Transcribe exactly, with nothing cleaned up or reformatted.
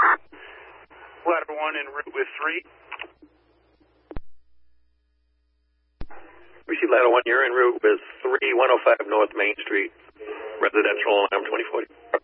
Ladder one en route with three. We see Ladder one, you're en route with three, one oh five North Main Street, residential on M twenty forty.